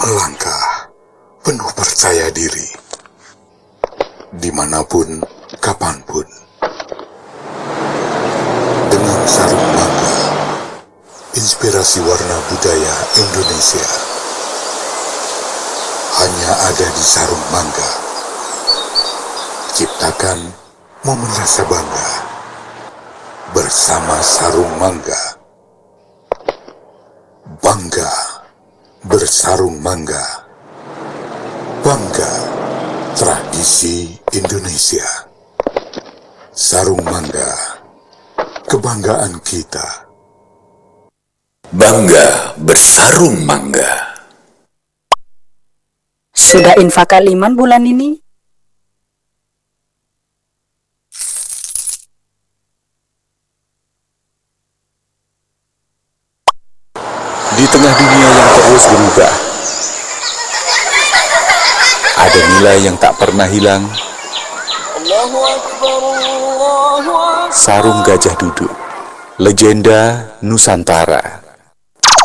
melangkah penuh percaya diri, dimanapun, kapanpun, dengan sarung mangga, inspirasi warna budaya Indonesia, hanya ada di sarung mangga. Ciptakan momen rasa bangga bersama sarung mangga. Bangga bersarung mangga. Bangga tradisi Indonesia. Sarung mangga, kebanggaan kita. Bangga bersarung mangga. Sudah infak kaliman bulan ini? Di tengah dunia yang terus berubah, ada nilai yang tak pernah hilang. Sarung Gajah Duduk, legenda Nusantara.